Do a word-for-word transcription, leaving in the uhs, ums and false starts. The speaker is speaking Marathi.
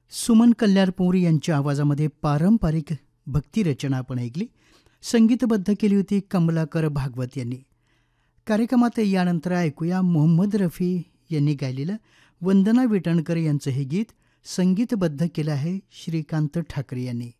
सुमन कल्याणपूर यांच्या आवाजामध्ये पारंपरिक भक्तिरचना आपण ऐकली. संगीतबद्ध केली होती कमलाकर भागवत यांनी. कार्यक्रमात यानंतर ऐकूया मोहम्मद रफी यांनी गायलेलं वंदना विटणकर यांचं हे गीत संगीतबद्ध केलं आहे श्रीकांत ठाकरे यांनी.